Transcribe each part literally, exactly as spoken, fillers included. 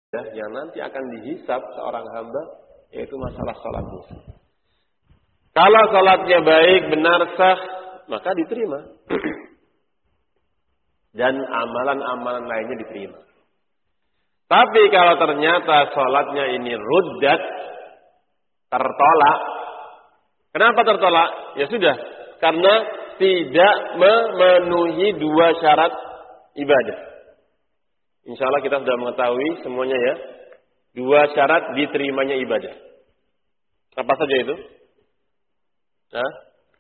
yang nanti akan dihisab seorang hamba, yaitu masalah sholatnya. Kalau sholatnya baik, benar, sah, maka diterima. Dan amalan-amalan lainnya diterima. Tapi kalau ternyata sholatnya ini ruddat, tertolak. Kenapa tertolak? Ya sudah, karena tidak memenuhi dua syarat ibadah. Insya Allah kita sudah mengetahui semuanya ya. Dua syarat diterimanya ibadah. Apa saja itu? Hah?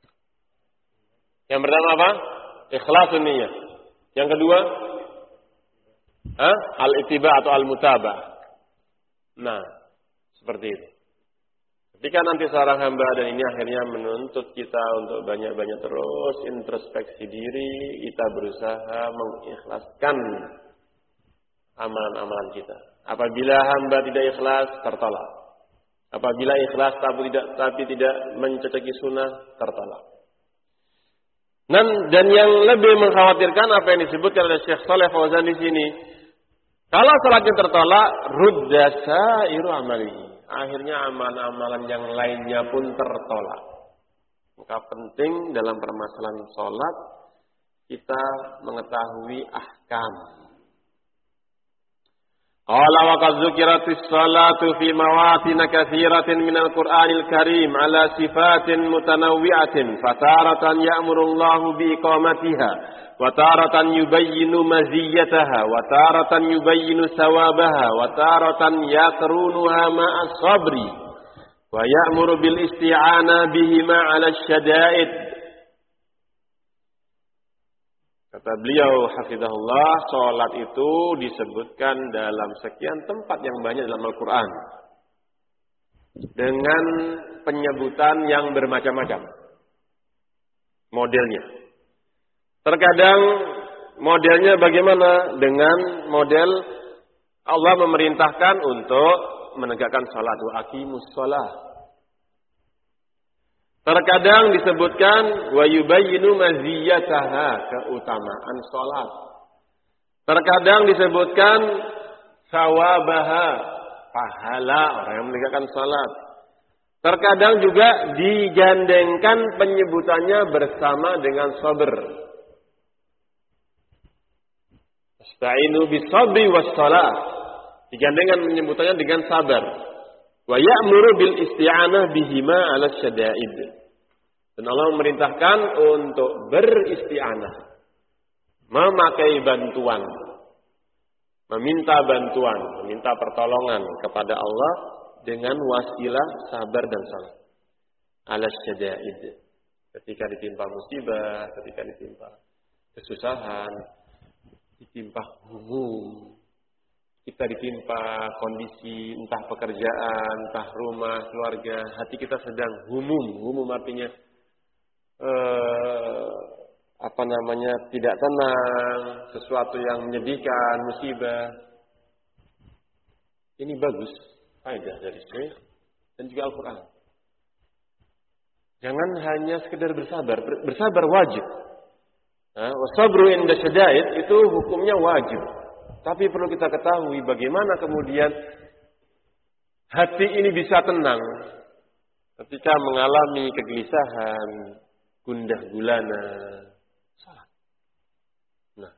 Yang pertama apa? Ikhlasun niyyah. Yang kedua? Hah? Al-ittiba atau al-mutabah. Nah, seperti itu. Ketika nanti seorang hamba dan ini akhirnya menuntut kita untuk banyak-banyak terus introspeksi diri, kita berusaha mengikhlaskan amalan-amalan kita. Apabila hamba tidak ikhlas, tertolak. Apabila ikhlas tapi tidak tapi tidak mencocoki sunnah, tertolak. Dan, dan yang lebih mengkhawatirkan apa yang disebutkan oleh Syekh Shalih Fauzan di sini. Kalau salatnya tertolak, rudda sairu amalihi. Akhirnya amalan-amalan yang lainnya pun tertolak. Maka penting dalam permasalahan salat kita mengetahui ahkam. Qala wa qad dzukiratis salatu fi mawatin katsiratin minal Qur'anil Karim ala sifatin mutanawwi'atin fataratan ya'muru Allahu bi iqamatiha wa taratan yubayyinu maziyataha wa taratan yubayyinu sawabaha wa taratan yaqrunuha ma'as sabri wa ya'muru bil isti'ana bihima 'ala syada'id. Kata beliau hafizahullah, salat itu disebutkan dalam sekian tempat yang banyak dalam Al-Quran. Dengan penyebutan yang bermacam-macam. Modelnya. Terkadang modelnya bagaimana? Dengan model Allah memerintahkan untuk menegakkan salat. Wa aqimus shalah. Terkadang disebutkan wa yubayyinu maziyataha, keutamaan salat. Terkadang disebutkan sawabaha, pahala orang yang menegakkan salat. Terkadang juga digandengkan penyebutannya bersama dengan sabar. Ista'inu bis-sabri was-shalah. Digandengkan penyebutannya dengan sabar. Wa ya'muru bil isti'anah bihima 'ala syada'id. Dan Allah memerintahkan untuk beristi'anah. Memakai bantuan. Meminta bantuan. Meminta pertolongan kepada Allah dengan wasilah sabar dan salat. 'Ala syada'id. Ketika ditimpa musibah, ketika ditimpa kesusahan, ditimpa humum, kita ditimpa kondisi entah pekerjaan, entah rumah, keluarga, hati kita sedang humum. Humum artinya eh, apa namanya tidak tenang, sesuatu yang menyedihkan, musibah. Ini bagus, faedah dari Syekh dan juga Al-Quran. Jangan hanya sekedar bersabar, bersabar wajib. Nah, wasabru inda syada'id itu hukumnya wajib. Tapi perlu kita ketahui bagaimana kemudian hati ini bisa tenang ketika mengalami kegelisahan, gundah gulana, salat. Nah,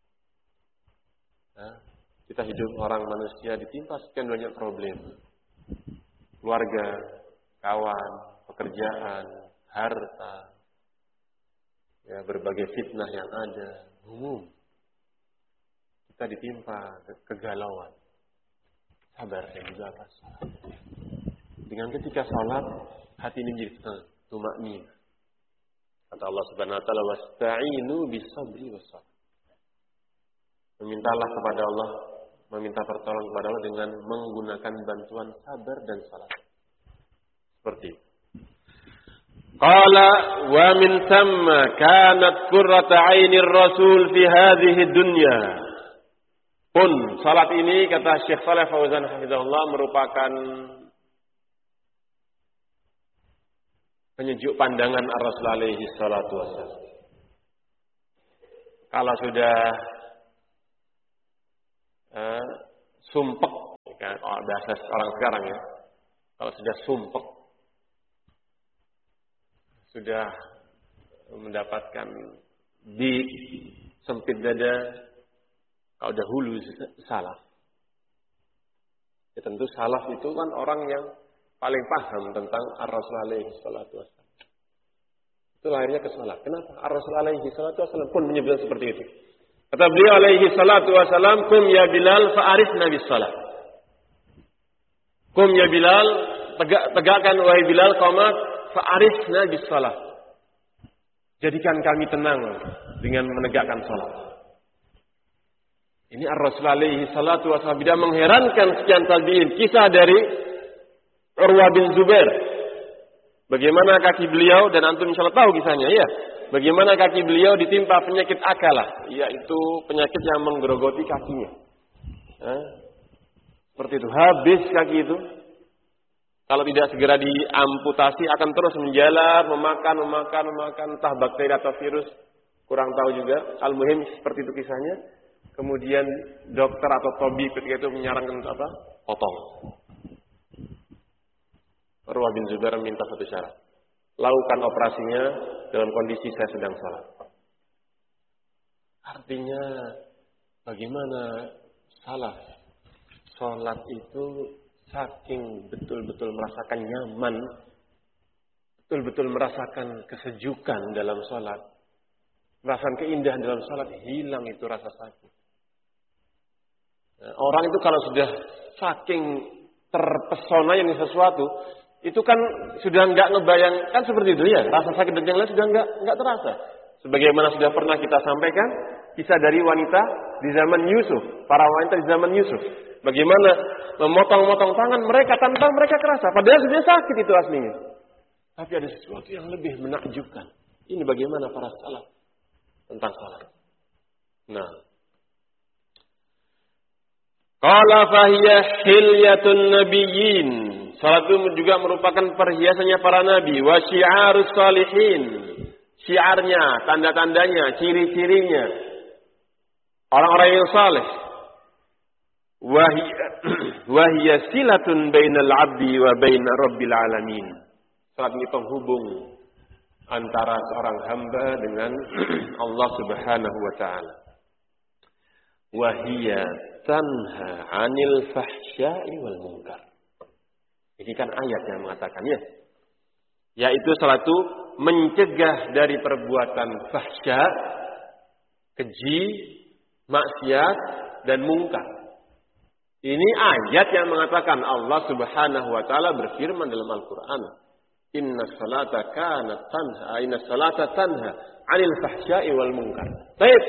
nah, kita hidup orang manusia ditimpa sekian banyak problem. Keluarga, kawan, pekerjaan, harta, ya, berbagai fitnah yang ada, umum. Kita ditimpa kegalauan. Sabar dan juga apa? Salat. Dengan ketika salat, hati ini menjadi tenang, tumakninah. Kata Allah Subhanahu wa taala, "Wasta'inu bis-sabri was-salah." Memintalah kepada Allah, meminta pertolongan kepada Allah dengan menggunakan bantuan sabar dan salat. Seperti itu. Qala wa min thamma kanat qurratu 'ainir rasul fi hadhihi dunya. Pun salat ini kata Syekh Shalih Fauzan hafizahullah merupakan penyejuk pandangan Ar-Rasul alaihi salatu wassalam. Kalau sudah uh, sumpek kan oh, bahasa orang sekarang ya. Kalau sudah sumpek, sudah mendapatkan di sempit dada, kalau dahulu salaf. Ya tentu salaf itu kan orang yang paling paham tentang Ar-Rasul alaihi salatu wassalam. Itu lahirnya ke salaf. Kenapa? Ar-Rasul alaihi salatu wassalam pun menyebutkan seperti itu. Kata beliau alaihi salatu wassalam, "Kum ya Bilal fa'arifna bis salat." Kum ya Bilal, tegak, tegakkan wahai Bilal qamat fa'arifna bis salat. Jadikan kami tenang dengan menegakkan salat. Ini Ar-Rasul alaihi salatu wassalam tidak mengherankan sekian tabi'in. Kisah dari Urwah bin Zubair. Bagaimana kaki beliau, dan antum insyaallah tahu kisahnya ya. Bagaimana kaki beliau ditimpa penyakit akalah, yaitu penyakit yang menggerogoti kakinya. Nah, seperti itu, habis kaki itu. Kalau tidak segera diamputasi akan terus menjalar, memakan, memakan, memakan, entah bakteri atau virus, kurang tahu juga. Al-muhim seperti itu kisahnya. Kemudian dokter atau tabib ketika itu menyarankan apa? Potong. Urwah bin Zubair minta satu syarat. Lakukan operasinya dalam kondisi saya sedang salat. Artinya bagaimana salaf salat itu saking betul-betul merasakan nyaman, betul-betul merasakan kesejukan dalam salat, merasakan keindahan dalam salat, hilang itu rasa sakit. Nah, orang itu kalau sudah saking terpesona yang sesuatu, itu kan sudah enggak ngebayang, kan seperti itu ya, rasa sakit dan yang lain sudah enggak enggak terasa. Sebagaimana sudah pernah kita sampaikan kisah dari wanita di zaman Yusuf, para wanita di zaman Yusuf, bagaimana memotong-motong tangan mereka tanpa mereka kerasa, padahal sudah sakit itu aslinya. Tapi ada sesuatu yang lebih menakjubkan. Ini bagaimana para salaf tentang salat. Nah, qala fahiya hilyatun nabiyyin. Salat itu juga merupakan perhiasannya para nabi. Wa syi'arus salihin. Syiarnya, tanda-tandanya, ciri-cirinya orang-orang yang saleh. Wa hiya silatun bainal 'abdi wa baina rabbil alamin. Salat ini penghubung antara seorang hamba dengan Allah Subhanahu wa taala. Wa hiya tanha 'anil fahsya'i wal munkar. Ini kan ayat yang mengatakannya. Yaitu salat itu mencegah dari perbuatan fahsya, keji, maksiat, dan mungkar. Ini ayat yang mengatakan Allah Subhanahu wa taala berfirman dalam Al-Qur'an, "Inna salata kanat tanha, inna salata tanha 'anil fahsya'i wal munkar." Baik.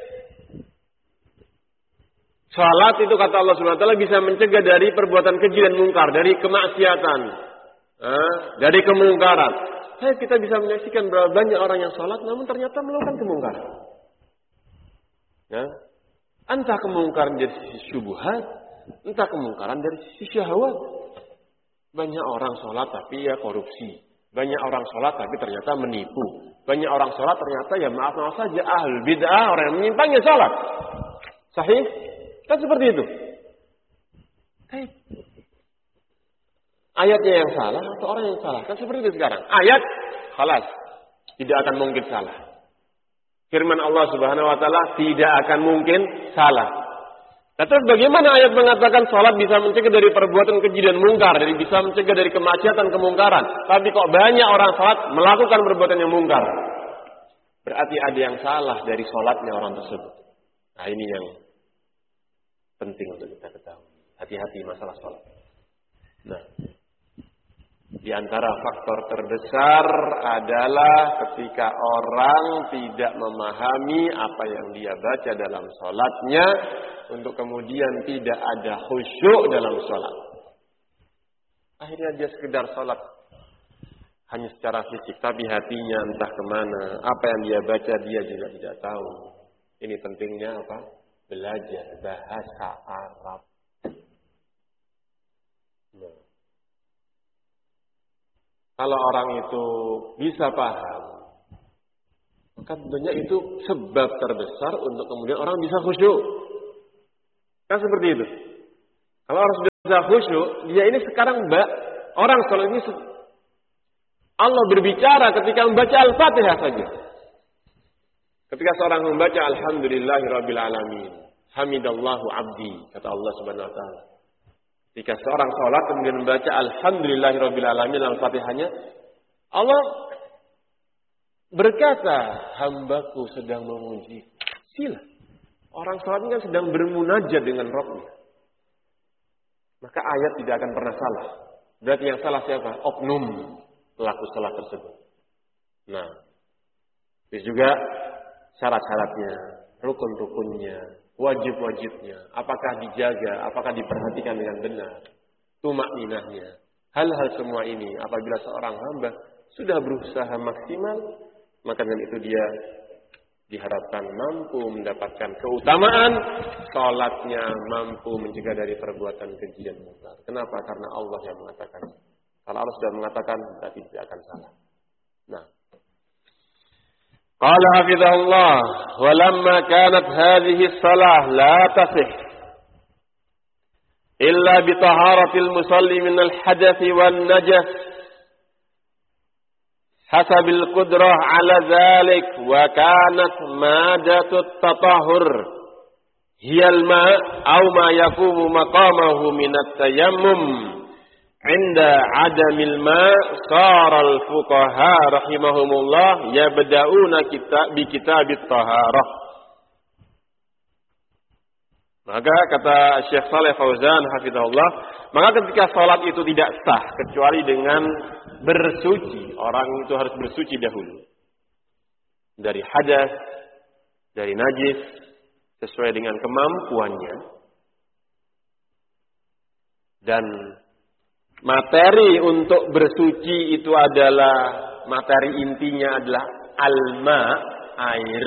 Salat itu kata Allah Subhanahu wa taala bisa mencegah dari perbuatan keji dan mungkar, dari kemaksiatan, eh, dari kemungkaran. Saya kita bisa menyaksikan berapa banyak orang yang salat namun ternyata melakukan kemungkaran. Ya. Entah kemungkaran dari sisi syubhat, entah kemungkaran dari sisi syahwat. Banyak orang salat tapi ya korupsi. Banyak orang salat tapi ternyata menipu. Banyak orang salat ternyata ya maaf-maaf saja ahlul bid'ah, orang yang menyimpangnya salat. Sahih? Kan seperti itu. Hey. Ayatnya yang salah atau orang yang salah? Kan seperti itu sekarang. Ayat, khalas. Tidak akan mungkin salah. Firman Allah Subhanahu wa taala tidak akan mungkin salah. Nah, terus bagaimana ayat mengatakan salat bisa mencegah dari perbuatan keji dan mungkar, dari bisa mencegah dari kemaksiatan kemungkaran, tapi kok banyak orang salat melakukan perbuatan yang mungkar? Berarti ada yang salah dari salatnya orang tersebut. Nah, ini yang penting untuk kita ketahui. Hati-hati masalah salat. Nah, di antara faktor terbesar adalah ketika orang tidak memahami apa yang dia baca dalam salatnya, untuk kemudian tidak ada khusyuk dalam salat. Akhirnya dia sekedar salat hanya secara fisik, tapi hatinya entah kemana. Apa yang dia baca dia juga tidak tahu. Ini pentingnya apa? Belajar bahasa Arab. Nah. Kalau orang itu bisa paham, maka tentunya itu sebab terbesar untuk kemudian orang bisa khusyuk. Kan seperti itu. Kalau orang sudah khusyuk, dia ini sekarang mbak, orang sholat ini Allah berbicara ketika membaca Al-Fatihah saja. Ketika seorang membaca Alhamdulillahirabbil alamin, hamidallahu abdi, kata Allah Subhanahu wa taala. Ketika seorang sholat kemudian membaca Alhamdulillahirabbil alamin Al-Fatihahnya, Allah berkata, hambaku sedang memuji. Sila. Orang sholat ini kan sedang bermunajat dengan Rabbnya. Maka ayat tidak akan pernah salah. Berarti yang salah siapa? Oknum pelaku salah tersebut. Nah, itu juga syarat-syaratnya, rukun-rukunnya, wajib-wajibnya, apakah dijaga, apakah diperhatikan dengan benar, tumakninahnya. Hal-hal semua ini apabila seorang hamba sudah berusaha maksimal, maka dengan itu dia diharapkan mampu mendapatkan keutamaan, salatnya mampu mencegah dari perbuatan keji dan munkar. Kenapa? Karena Allah yang mengatakan. Kalau Allah sudah mengatakan, berarti tidak akan salah. Nah, qala hafizahullah, walamma kanat hadhihi shalah la tasih illa bi taharatil musalli min al hadath wan najas hasabil qudrah ala dzalik wa kanat madatut tatahhur hiyal ma aw ma yaqumu maqamahu min at-tayammum inda adamil ma saral fuqaha rahimahumullah yabda'una kitab bi kitabit taharah. Maka kata Syekh Shalih Fauzan hafizahullah, maka ketika salat itu tidak sah kecuali dengan bersuci, orang itu harus bersuci dahulu dari hadas, dari najis sesuai dengan kemampuannya. Dan materi untuk bersuci itu adalah, materi intinya adalah alma, air,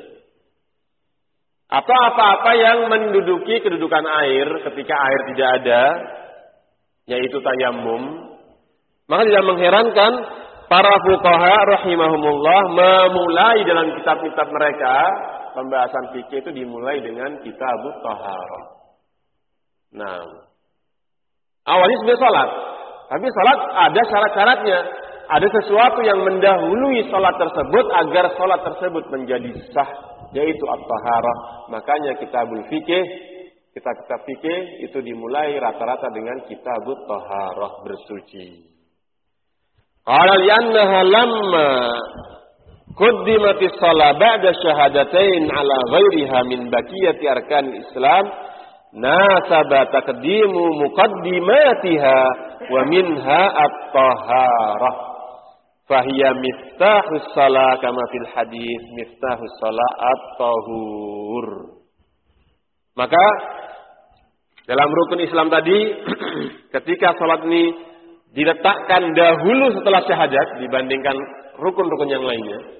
atau apa-apa yang menduduki kedudukan air ketika air tidak ada, yaitu tayammum. Maka tidak mengherankan para fuqaha rahimahumullah memulai dalam kitab-kitab mereka pembahasan fikih itu dimulai dengan kitabut taharah. Nah, awalnya sebenarnya salat, tapi salat ada syarat-syaratnya. Ada sesuatu yang mendahului salat tersebut agar salat tersebut menjadi sah, yaitu at-taharah. Makanya kitabul fikih, kitab-kitab fikih itu dimulai rata-rata dengan kitabut taharah, bersuci. Qala li'annaha lamma quddimatis shalah ba'da syahadatain ala ghairiha min baqiyati arkanil Islam nasaba taqdimu muqaddimatiha wa minha at-taharah fahiya miftahus shalah kama fil hadis miftahus shalah at-tahur. Maka dalam rukun Islam tadi ketika salat ini diletakkan dahulu setelah syahadat dibandingkan rukun-rukun yang lainnya,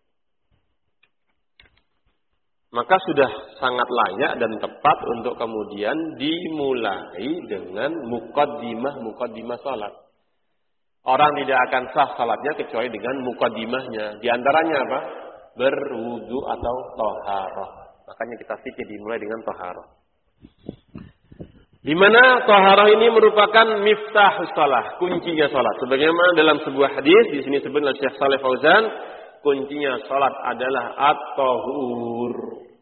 maka sudah sangat layak dan tepat untuk kemudian dimulai dengan muqaddimah-muqaddimah salat. Orang tidak akan sah salatnya kecuali dengan muqaddimahnya. Di antaranya apa? Berwudu atau taharah. Makanya kita fikir dimulai dengan taharah. Di mana taharah ini merupakan miftahus shalah, kuncinya salat. Sebagaimana dalam sebuah hadis di sini disebut oleh Syekh Shalih Fauzan, kuncinya salat adalah at-tahur,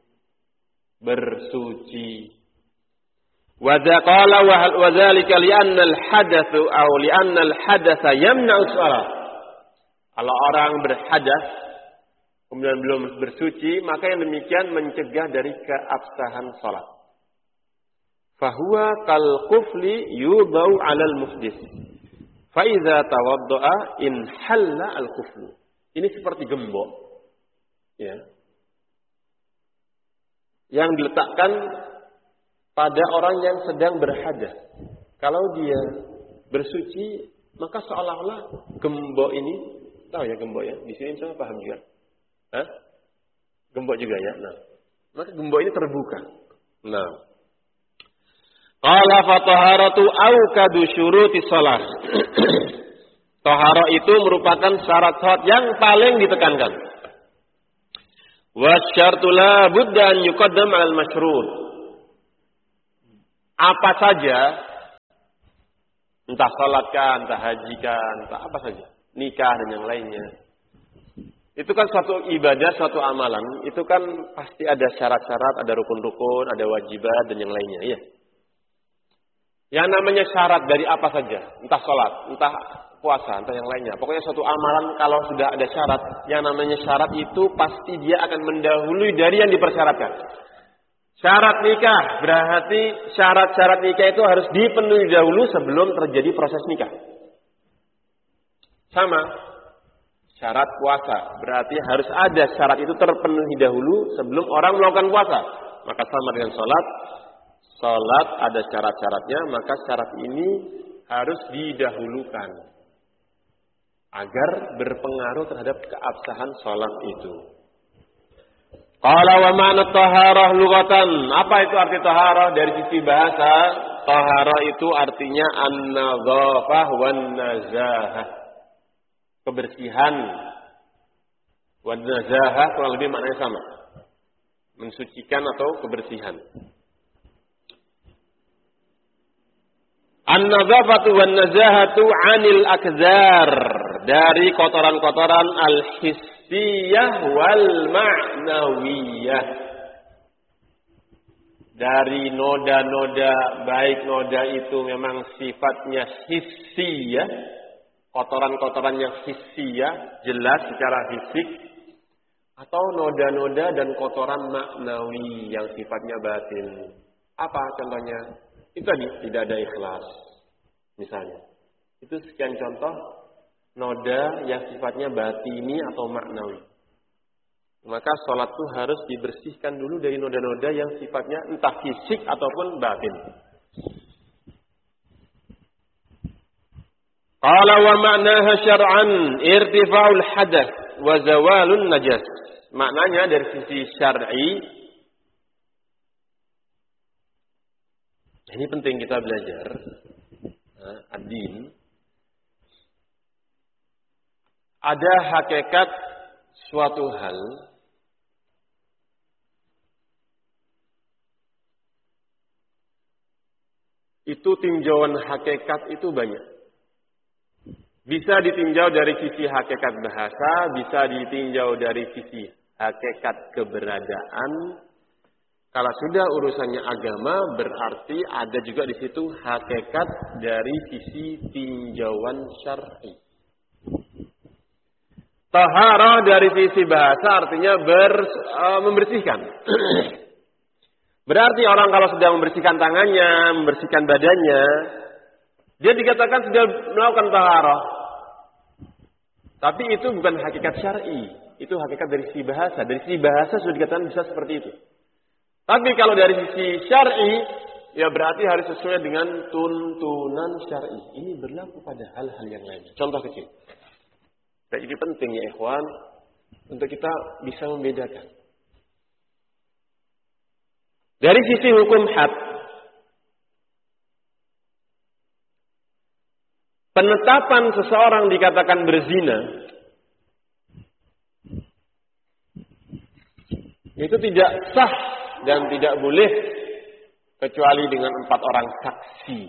bersuci. Wa qala wa dzalika li'anna al-hadatsu aw li'anna al-hadatsa yamna'u shalah. Kalau orang berhadas kemudian belum bersuci, maka yang demikian mencegah dari keabsahan salat. Fahuwa kal qufli yudau 'alal muhdits. Fa idza tawaddaa in halla al quflu. Ini seperti gembok. Ya. Yang diletakkan pada orang yang sedang berhadas. Kalau dia bersuci, maka seolah-olah gembok ini, tahu ya gembok ya? Di sini saya paham juga. Hah? Gembok juga ya. Nah, maka gembok ini terbuka. Nah, qala fa taharatu awkadu syuruti shalah. Taharah itu merupakan syarat salat yang paling ditekankan. Wa syartu la budda an yuqaddam 'alal masyrut. apa saja, entah salat kah, entah haji kah, entah apa saja, nikah dan yang lainnya. Itu kan suatu ibadah, suatu amalan, itu kan pasti ada syarat-syarat, ada rukun-rukun, ada wajibat dan yang lainnya, ya. Yang namanya syarat dari apa saja, entah salat, entah puasa, entah yang lainnya. Pokoknya suatu amalan kalau sudah ada syarat, yang namanya syarat itu pasti dia akan mendahului dari yang dipersyaratkan. Syarat nikah, berarti syarat-syarat nikah itu harus dipenuhi dahulu sebelum terjadi proses nikah. Sama, syarat puasa, berarti harus ada syarat itu terpenuhi dahulu sebelum orang melakukan puasa. Maka sama dengan sholat, sholat ada syarat-syaratnya, maka syarat ini harus didahulukan agar berpengaruh terhadap keabsahan sholat itu. Qala wa ma'na taharah lughatan. Apa itu arti taharah dari sisi bahasa? Taharah itu artinya an-nadzafah wan nazahah. Kebersihan. Wan nazahah kurang lebih maknanya sama. Mensucikan atau kebersihan. An-nadzafatu wan nazahatu 'anil akdzar. Dari kotoran-kotoran al-hissiyah wal ma'nawiyah. Dari noda-noda, baik noda itu memang sifatnya hissiyah, kotoran-kotoran yang hissiyah, jelas secara fisik, atau noda-noda dan kotoran maknawi yang sifatnya batin. Apa contohnya? Itu tadi, tidak ada ikhlas. Misalnya. Itu sekian contoh noda yang sifatnya batini atau maknawi. Maka sholat itu harus dibersihkan dulu dari noda-noda yang sifatnya entah fisik ataupun batin. Qala wa ma'naha syar'an irtifa'ul hadath wa zawalun najas. Maknanya dari sisi syar'i, ini penting kita belajar ad-din. Ada hakikat suatu hal itu tinjauan hakikat itu banyak. Bisa ditinjau dari sisi hakikat bahasa, bisa ditinjau dari sisi hakikat keberadaan. Kalau sudah urusannya agama, berarti ada juga di situ hakikat dari sisi tinjauan syar'i. Taharah dari sisi bahasa artinya ber, uh, membersihkan. Berarti orang kalau sedang membersihkan tangannya, membersihkan badannya, dia dikatakan sudah melakukan taharah. Tapi itu bukan hakikat syar'i, itu hakikat dari sisi bahasa. Dari sisi bahasa sudah dikatakan bisa seperti itu. Tapi kalau dari sisi syar'i, ya berarti harus sesuai dengan tuntunan syar'i. Ini berlaku pada hal-hal yang lainnya. Contoh kecil. Dan ini penting ya ikhwan, untuk kita bisa membedakan. Dari sisi hukum had, penetapan seseorang dikatakan berzina, itu tidak sah dan tidak boleh kecuali dengan empat orang saksi.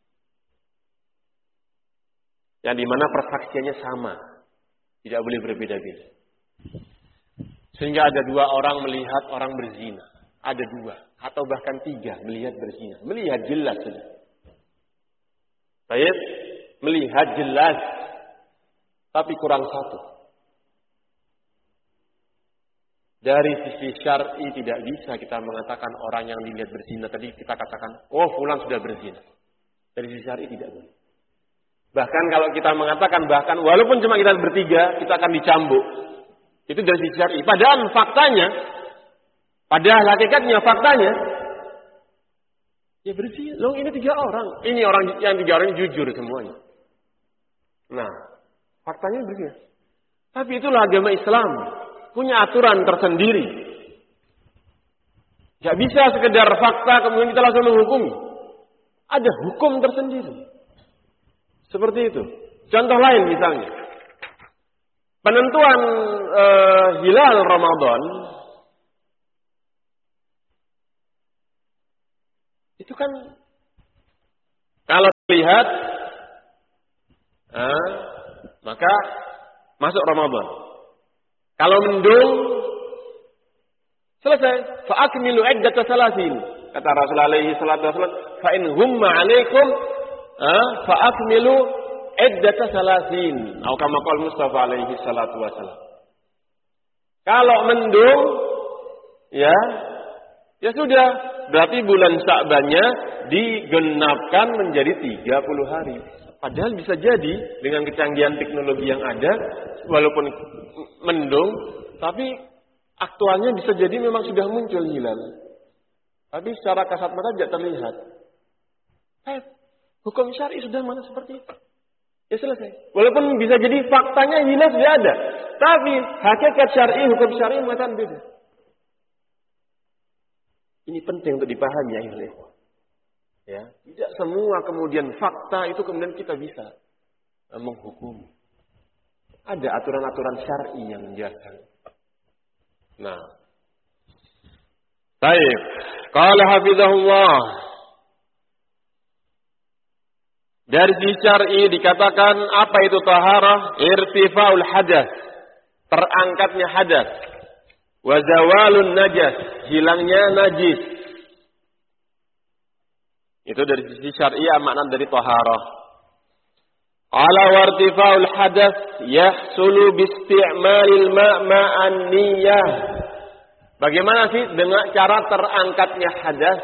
Yang dimana persaksiannya sama. Tidak boleh berbeda-beda. Sehingga ada dua orang melihat orang berzina. Ada dua. Atau bahkan tiga melihat berzina. Melihat jelas sudah. Baik. Melihat jelas. Tapi kurang satu. Dari sisi syar'i tidak bisa kita mengatakan orang yang dilihat berzina. Tadi kita katakan, oh fulan sudah berzina. Dari sisi syar'i tidak boleh. Bahkan kalau kita mengatakan bahkan walaupun cuma kita bertiga, kita akan dicambuk. Itu dari sisi syar'i. Padahal faktanya, padahal hakikatnya faktanya, ya berzina. Loh ini tiga orang. Ini orang yang tiga orang jujur semuanya. Nah, faktanya berzina. Tapi itulah agama Islam. Punya aturan tersendiri. Gak bisa sekedar fakta kemudian kita langsung menghukumi. Ada hukum tersendiri. Seperti itu. Contoh lain misalnya. Penentuan uh, hilal Ramadan. Itu kan Kalau lihat, eh, maka masuk Ramadan. Kalau mendung, selesai. Fa'akmilu iddata salasin. Kata Rasulullah alaihi salatu wasallam, fa in humma 'alaikum eh, fa'akmilu iddata salasin. Atau kama qala Mustafa alaihi salatu wasallam. Kalau mendung, ya, ya sudah. Berarti bulan Sya'bannya digenapkan menjadi tiga puluh hari. Padahal bisa jadi dengan kecanggihan teknologi yang ada, walaupun mendung, tapi aktualnya bisa jadi memang sudah muncul hilal. Tapi secara kasat mata tidak terlihat. Eh, hukum syar'i sudah mana seperti itu. Ya selesai. Walaupun bisa jadi faktanya hilal sudah ada. Tapi hakikat syar'i, hukum syar'i mengatakan beda. Ini penting untuk dipahami ya ikhwan. Ya, tidak semua kemudian fakta itu kemudian kita bisa menghukum. Ada aturan-aturan syar'i yang menjaga. Nah, baik. Qala hafizahullah. Dari sisi syar'i dikatakan apa itu taharah? Irtifaul hadas. Terangkatnya hadas. Wa zawalun najas. Hilangnya najis. Itu dari sisi syar'i makna dari taharah. Ala wartifaul hadas yahsulu bisti'malil ma' ma'an niyyah. Bagaimana sih dengan cara terangkatnya hadas?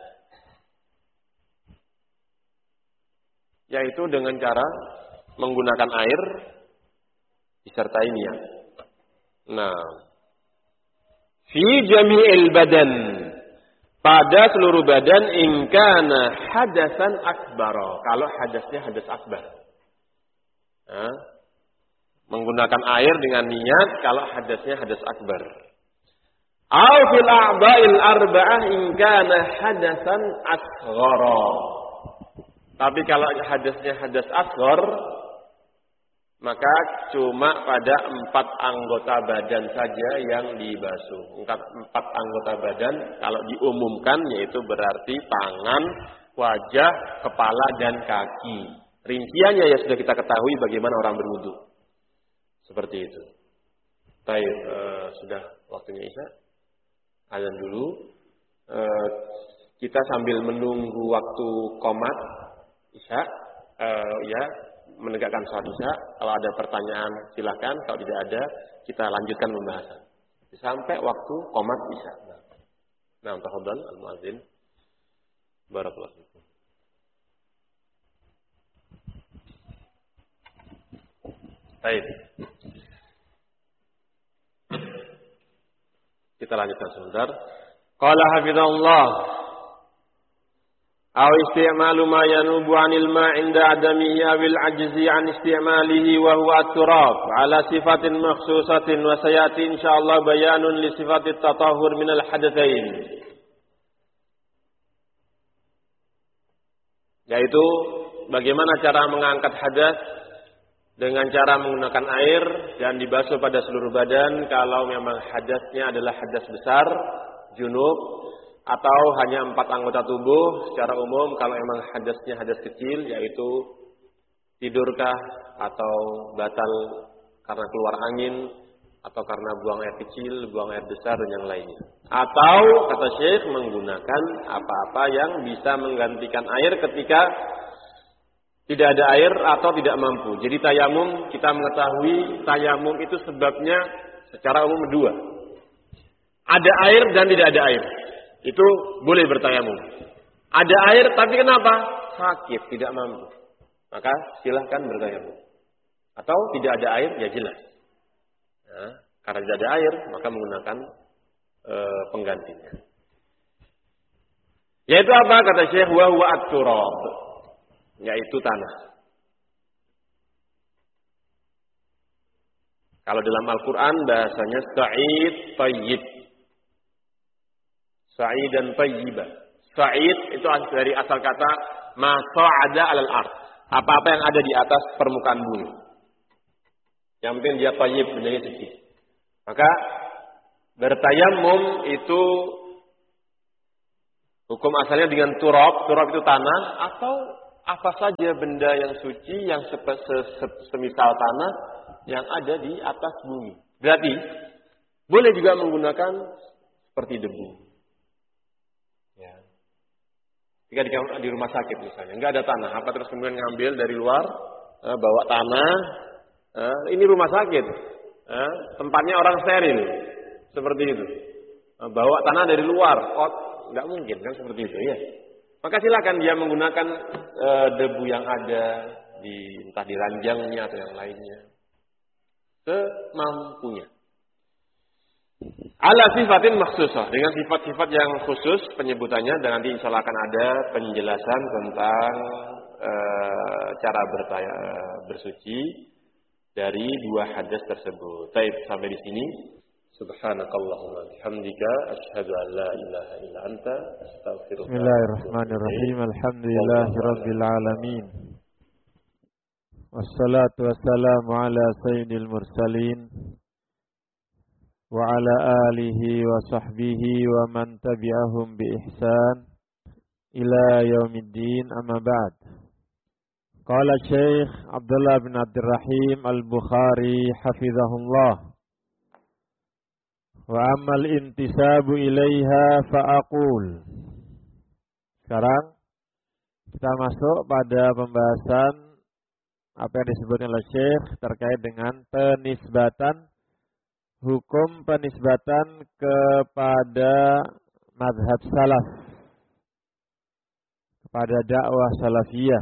Yaitu dengan cara menggunakan air disertai niat. Nah, fi jami'il badan, pada seluruh badan, in kana hadasan akbara, kalau hadasnya hadas akbar. Nah, menggunakan air dengan niat kalau hadasnya hadas akbar. Au fil a'dha'il arba'ah in kana hadasan asghara. Tapi kalau hadasnya hadas asghar, maka cuma pada empat anggota badan saja yang dibasuh. Empat, empat anggota badan kalau diumumkan yaitu berarti tangan, wajah, kepala, dan kaki. Rinciannya ya sudah kita ketahui bagaimana orang berwudu. Seperti itu. Baik, uh, sudah waktunya Isya. Azan dulu. Uh, kita sambil menunggu waktu qomat Isya, uh, ya, menegakkan sholat Isya. Kalau ada pertanyaan silakan, kalau tidak ada kita lanjutkan pembahasan sampai waktu qomat Isya. Nah, tafadhal al-muadzin. Barakallahu fikum. Baik. Kita lanjutkan sebentar. Qala hafizahullah. Aw isti'malu ma yanubu 'anil ma' 'inda adamihi awil 'ajzi 'an isti'malihi wa huwa at-turab 'ala sifatin makhsusatin wa sayati insyaallah bayanun li sifatit tatahhur minal hadatsain. Yaitu bagaimana cara mengangkat hadas dengan cara menggunakan air dan dibasuh pada seluruh badan kalau memang hadasnya adalah hadas besar, junub, atau hanya empat anggota tubuh secara umum. Kalau memang hadasnya hadas kecil, yaitu tidurkah atau batal karena keluar angin atau karena buang air kecil, buang air besar dan yang lainnya. Atau kata Syekh menggunakan apa-apa yang bisa menggantikan air ketika tidak ada air atau tidak mampu. Jadi tayamum, kita mengetahui tayamum itu sebabnya secara umum dua. Ada air dan tidak ada air. Itu boleh bertayamum. Ada air tapi kenapa? Sakit, tidak mampu. Maka silahkan bertayamum. Atau tidak ada air, ya jelas. Nah, karena tidak ada air, maka menggunakan e, penggantinya. Yaitu apa? Kata Syekh, wa huwa at-turab. Yaitu tanah. Kalau dalam Al-Quran bahasanya sa'id tayyib. Sa'id dan tayyibah. Sa'id itu dari asal kata ma sa'ada 'alal ard. Apa-apa yang ada di atas permukaan bumi. Yang penting dia tayyib, menjadi suci. Maka bertayamum itu hukum asalnya dengan turab. Turab itu tanah atau apa saja benda yang suci yang sepe- se- se- semisal tanah yang ada di atas bumi. Berarti boleh juga menggunakan seperti debu. Ya. Jika di, di rumah sakit misalnya, nggak ada tanah, apa terus kemudian ngambil dari luar, eh, bawa tanah, eh, ini rumah sakit, eh, tempatnya orang steril, seperti itu. Eh, bawa tanah dari luar, oh, nggak mungkin kan seperti itu ya. Maka silakan dia menggunakan eh, debu yang ada di entah di ranjangnya atau yang lainnya, semampunya. Ala sifatin maksusah, dengan sifat-sifat yang khusus penyebutannya, dan nanti insya Allah akan ada penjelasan tentang e, cara bertaya, bersuci dari dua hadas tersebut. Baik, sampai di sini. Subhanakallahumma bihamdika asyhadu an la ilaha illa anta astaghfiruka. Bismillahirrahmanirrahim. Alhamdulillahirabbil alamin. Wassalatu wassalamu ala sayyidil mursalin wa ala alihi wa sahbihi wa man tabi'ahum bi ihsan ila yaumiddin, amma ba'd. Qala Syekh Abdullah bin Abdurrahim Al-Bukhari hafizahullah, wa ammal intisabu ilaiha fa'aqul. Sekarang kita masuk pada pembahasan apa yang disebutkan oleh Syekh terkait dengan penisbatan, hukum penisbatan kepada mazhab salaf, kepada dakwah salafiyah.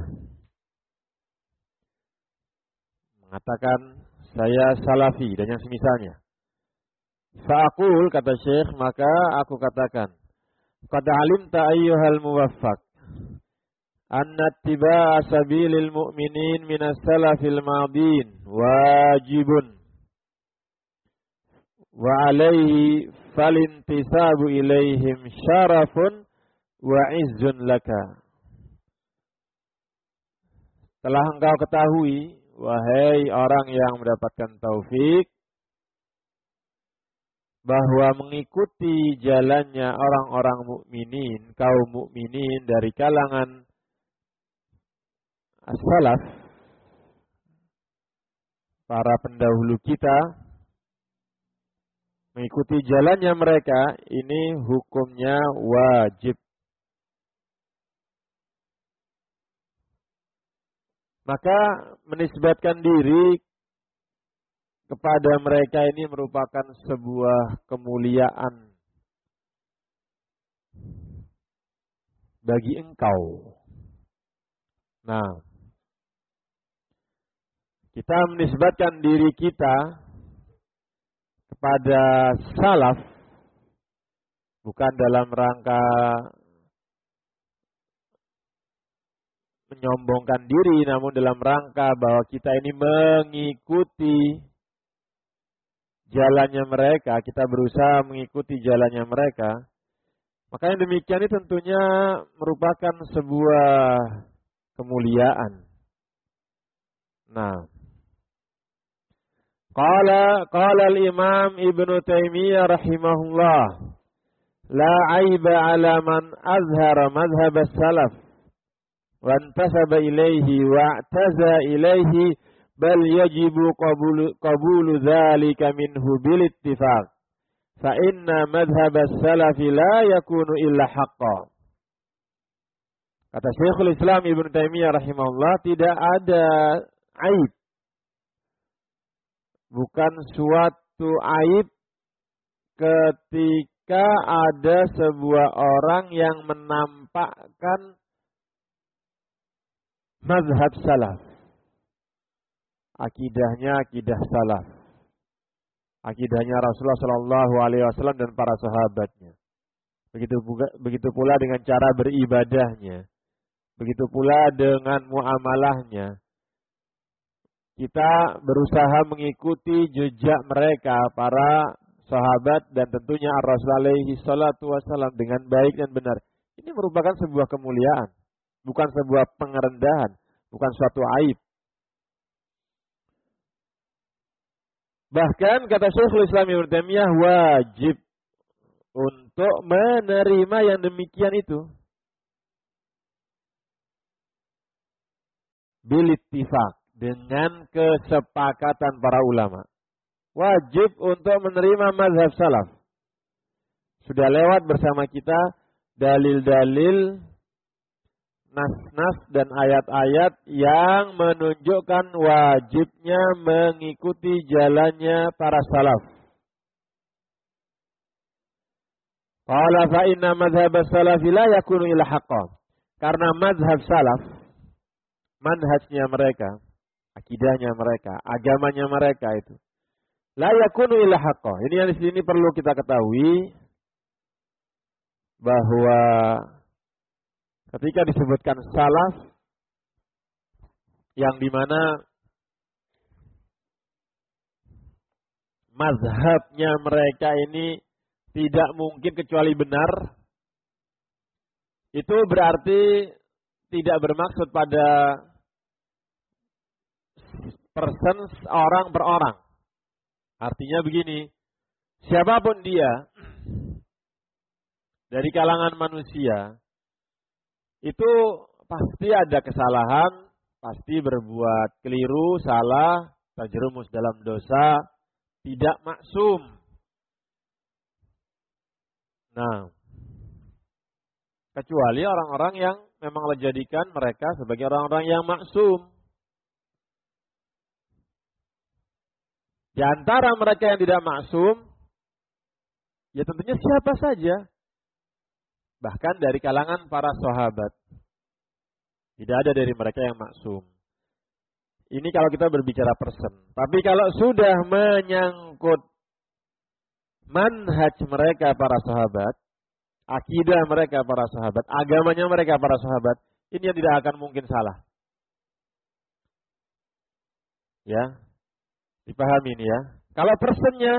Mengatakan saya salafi dan yang semisalnya. Fa'aqul, kata Syekh, maka aku katakan, qad alimta ayyuhal muwaffaq anna ittiba'a sabilil mu'minin minas salafil madin wajibun wa alaihi falintisabu ilaihim syarafun wa izzun laka. Telah engkau ketahui, wahai orang yang mendapatkan taufik, bahwa mengikuti jalannya orang-orang mukminin, kaum mukminin dari kalangan as-salaf, para pendahulu kita, mengikuti jalannya mereka, ini hukumnya wajib. Maka menisbatkan diri kepada mereka ini merupakan sebuah kemuliaan bagi engkau. Nah, kita menisbatkan diri kita kepada salaf bukan dalam rangka menyombongkan diri, namun dalam rangka bahwa kita ini mengikuti jalannya mereka, kita berusaha mengikuti jalannya mereka. Maka yang demikian ini tentunya merupakan sebuah kemuliaan. Nah, qala qala al-Imam Ibnu Taimiyah rahimahullah, la aiba ala man azhara madhhab as-salaf wa intasaba ilaihi wa i'taza ilaihi, bal yajibu qabulu qabulu dzalika minhu bil ittifaq, fa inna madhhab as-salaf la yakunu illa haqqan. Kata Syekhul Islam Ibnu Taimiyah rahimahullah, tidak ada aib, bukan suatu aib ketika ada sebuah orang yang menampakkan mazhab salaf, akidahnya akidah salaf, akidahnya Rasulullah Shallallahu Alaihi Wasallam dan para sahabatnya. Begitu pula, begitu pula dengan cara beribadahnya, begitu pula dengan muamalahnya. Kita berusaha mengikuti jejak mereka, para sahabat dan tentunya Rasulullah Alaihi Wasallam dengan baik dan benar. Ini merupakan sebuah kemuliaan, bukan sebuah pengerendahan, bukan suatu aib. Bahkan kata Syekhul Islam Ibnu Taimiyah, wajib untuk menerima yang demikian itu. bilittifaq, dengan kesepakatan para ulama. Wajib untuk menerima mazhab salaf. Sudah lewat bersama kita dalil-dalil, nas-nas dan ayat-ayat yang menunjukkan wajibnya mengikuti jalannya para salaf. Qala fa inna madhhab as-salaf la yakunu illa haqqan. Karena mazhab salaf, manhajnya mereka, akidahnya mereka, agamanya mereka itu la yakunu illa haqqan. Ini yang di sini perlu kita ketahui bahwa ketika disebutkan salaf yang dimana mazhabnya mereka ini tidak mungkin kecuali benar, itu berarti tidak bermaksud pada person orang per orang. Artinya begini, siapapun dia dari kalangan manusia itu pasti ada kesalahan, pasti berbuat keliru, salah, terjerumus dalam dosa, tidak maksum. Nah, kecuali orang-orang yang memang menjadikan mereka sebagai orang-orang yang maksum. Di antara mereka yang tidak maksum, ya tentunya siapa saja. Bahkan dari kalangan para sahabat. Tidak ada dari mereka yang maksum. Ini kalau kita berbicara person. Tapi kalau sudah menyangkut manhaj mereka para sahabat, akidah mereka para sahabat, agamanya mereka para sahabat, ini yang tidak akan mungkin salah. Ya, dipahami ini ya. Kalau personnya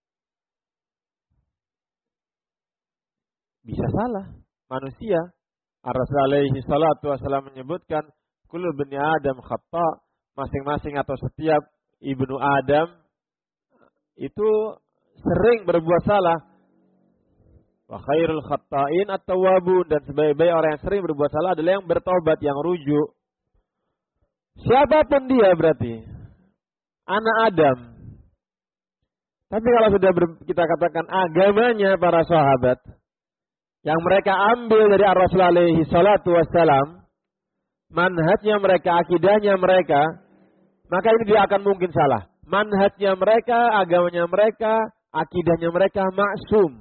bisa salah, manusia. Ar-Rasul alaihi salatu wasallam menyebutkan kullu bani Adam khata', masing-masing atau setiap ibnu Adam itu sering berbuat salah. Wa khairul khatta'in at-tawwabun, dan sebaik-baik orang yang sering berbuat salah adalah yang bertobat, yang rujuk. Siapapun dia berarti anak Adam. Tapi kalau sudah ber, kita katakan agamanya para sahabat yang mereka ambil dari Ar-Rasul alaihi salatu wassalam, manhajnya mereka, akidahnya mereka, maka ini tidak akan mungkin salah. Manhajnya mereka, agamanya mereka, akidahnya mereka maksum.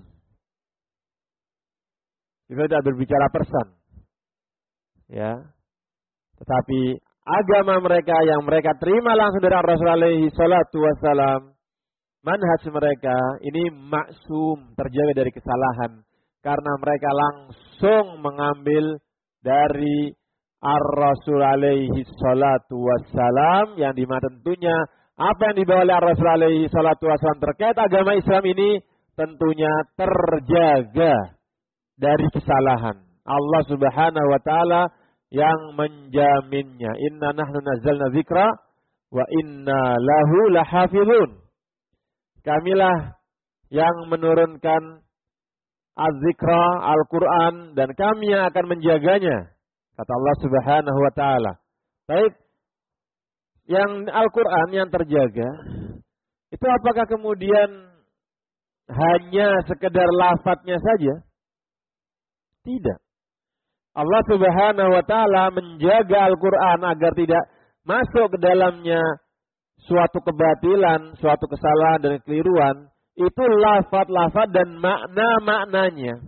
Kita tidak berbicara person. Ya. Tetapi agama mereka yang mereka terima langsung dari Ar-Rasul alaihi salatu wassalam, manhaj mereka ini maksum, terjaga dari kesalahan. Karena mereka langsung mengambil dari Ar-Rasul alaihi salatu wassalam, yang dimana tentunya apa yang dibawa oleh Ar-Rasul alaihi salatu wassalam terkait agama Islam ini tentunya terjaga dari kesalahan. Allah subhanahu wa ta'ala yang menjaminnya. Inna nahnu nazzalna dzikra wa inna lahu lahafizun. Kamilah yang menurunkan az-zikra, Al-Quran, dan kami yang akan menjaganya, kata Allah subhanahu wa ta'ala. Baik, yang Al-Quran yang terjaga, itu apakah kemudian hanya sekedar lafadznya saja? Tidak. Allah subhanahu wa ta'ala menjaga Al-Quran agar tidak masuk ke dalamnya suatu kebatilan, suatu kesalahan dan kekeliruan. Itu lafaz-lafaz dan makna-maknanya.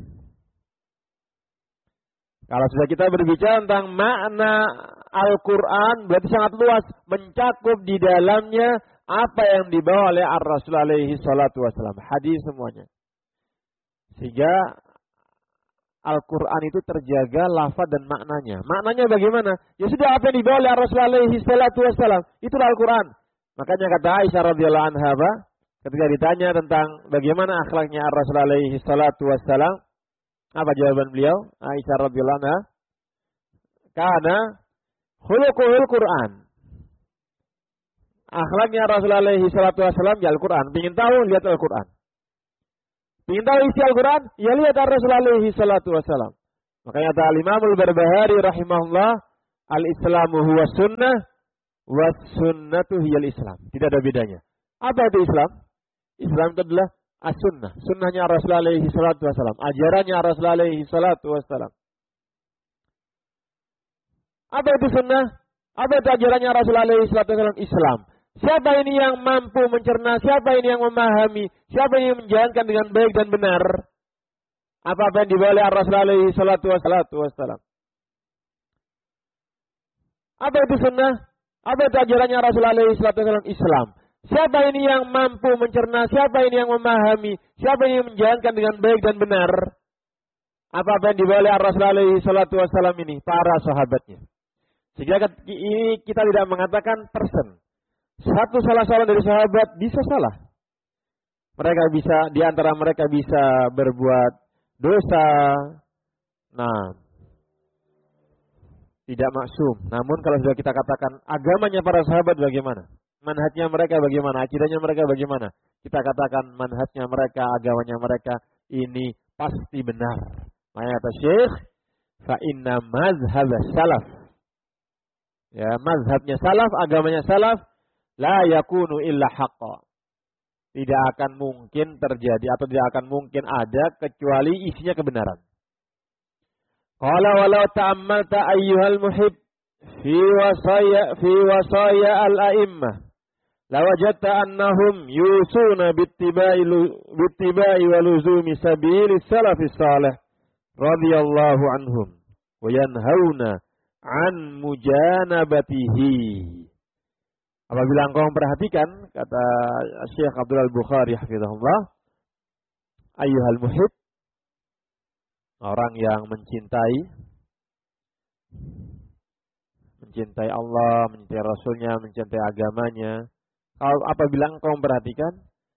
Kalau sudah kita berbicara tentang makna Al-Quran, berarti sangat luas, mencakup di dalamnya apa yang dibawa oleh Ar-Rasul alaihi salatu wassalam, hadis semuanya. Sehingga Al-Quran itu terjaga lafaz dan maknanya. Maknanya bagaimana? Ya sudah, apa yang dibawa oleh Ar-Rasul alaihi salatu wassalam, itulah Al-Quran. Makanya kata Aisyah radhiyallahu anha, ketika ditanya tentang bagaimana akhlaknya Ar-Rasul alaihi salatu wassalam, apa jawaban beliau? Aisyah radhiyallahu anha, karena khuluquhul Quran. Akhlaknya Rasul alaihi salatu wassalam ya Al-Quran. Ingin tahu, lihat Al-Quran. Ingin tahu isi Al-Quran, ya lihat Ar-Rasul alaihi salatu wassalam. Makanya kata Al-Imam Al-Barbahari rahimahullah, Al-Islamu huwa sunnah was sunnatu hiyal Islam. Tidak ada bedanya. Apa itu Islam? Islam itu adalah as-sunnah. Sunnahnya Rasulullah alaihi salatu wassalam. Ajarannya Rasulullah alaihi salatu wassalam. Apa itu sunnah? Apa itu ajarannya Rasulullah alaihi salatu wassalam? Islam. Siapa ini yang mampu mencerna? Siapa ini yang memahami? Siapa ini yang menjalankan dengan baik dan benar? Apa-apa yang dibawa oleh Rasulullah alaihi salatu wassalam. Apa itu sunnah? Apa itu ajarannya Rasulullah alaihi salatu wassalam? Islam. Siapa ini yang mampu mencerna? Siapa ini yang memahami? Siapa ini yang menjalankan dengan baik dan benar? Apa-apa yang dibawa oleh Rasulullah alaihi salatu wassalam ini? Para sahabatnya. Sehingga ini kita tidak mengatakan person. Satu salah seorang dari sahabat bisa salah. Mereka bisa, di antara mereka bisa berbuat dosa. Nah, tidak maksum. Namun kalau sudah kita katakan agamanya para sahabat bagaimana? Manhajnya mereka bagaimana? Akidahnya mereka bagaimana? Kita katakan manhajnya mereka, agamanya mereka ini pasti benar. Makanya kata Syekh, fa inna mazhab salaf. Ya, mazhabnya salaf, agamanya salaf, la yakunu illa haqqa. Tidak akan mungkin terjadi atau tidak akan mungkin ada kecuali isinya kebenaran. Qala walau ta'ammalta ayyuhal muhib fi wasaya fi wasaya al-a'immah lawajadta annahum yusuna bittiba'i bittiba'i wa luzumi sabilis salafis salih radhiyallahu anhum wa yanhauna an mujanabatihi. Apabila engkau memperhatikan, kata Syekh Abdul Al-Bukhari hafizahullah, ayyuhal muhib, orang yang mencintai mencintai Allah, mencintai Rasulnya, mencintai agamanya. Kalau apabila engkau memperhatikan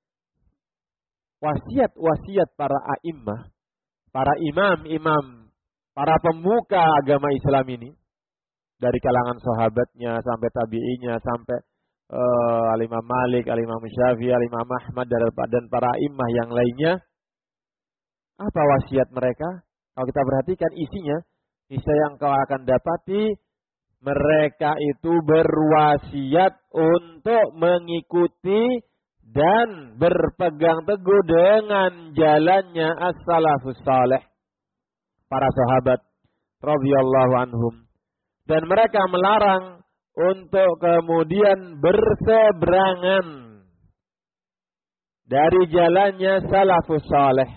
wasiat-wasiat para a'immah, para imam-imam, para pemuka agama Islam ini, dari kalangan sahabatnya sampai tabi'inya sampai uh, Al-Imam Malik, Al-Imam Syafi'i, Al-Imam Ahmad dan para a'immah yang lainnya, apa wasiat mereka? Kalau kita perhatikan isinya, niscaya yang kau akan dapati mereka itu berwasiat untuk mengikuti dan berpegang teguh dengan jalannya as-salafus salih, para sahabat radhiyallahu anhum. Dan mereka melarang untuk kemudian berseberangan dari jalannya salafus salih.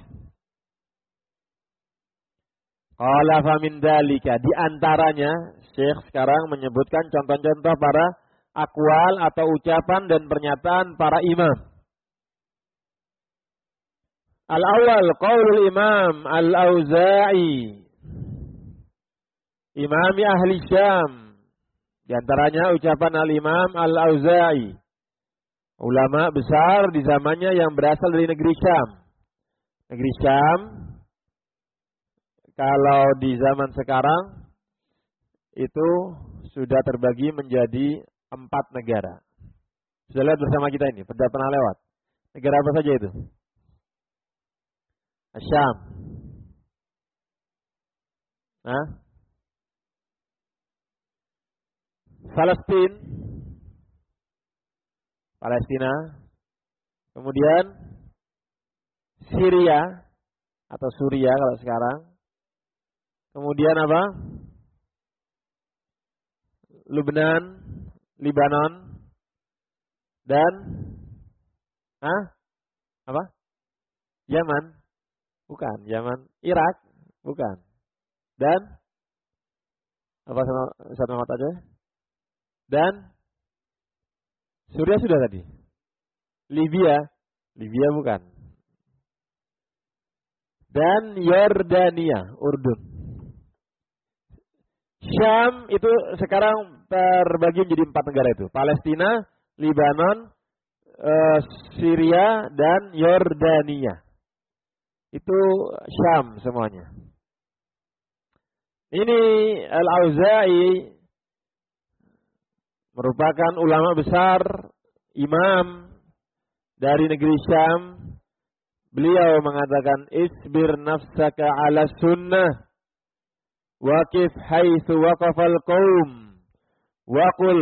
Qala fa min dalika, di antaranya Syekh sekarang menyebutkan contoh-contoh para akwal atau ucapan dan pernyataan para imam. Al-awwal qaulul Imam Al-Auza'i, Imam ahli Syam. Di antaranya ucapan Al-Imam Al-Auza'i, ulama besar di zamannya yang berasal dari negeri Syam. Negeri Syam, kalau di zaman sekarang itu sudah terbagi menjadi empat negara. Sudah lihat bersama kita ini, sudah pernah lewat. Negara apa saja itu? Syam. Nah, Palestina, Palestina, kemudian Syria atau Suria kalau sekarang, kemudian apa? Lebanon, Libanon, dan ah, apa? Yaman, bukan. Yaman, Irak, bukan. Dan apa sama satu nama aja? Dan Suriah sudah tadi. Libya, Libya bukan. Dan Yordania, Urdun. Syam itu sekarang terbagi menjadi empat negara itu. Palestina, Libanon, uh, Syria, dan Yordania. Itu Syam semuanya. Ini Al-Auza'i merupakan ulama besar, imam dari negeri Syam. Beliau mengatakan, isbir nafsaka ala sunnah waqif haitsu waqafal qaum wa qul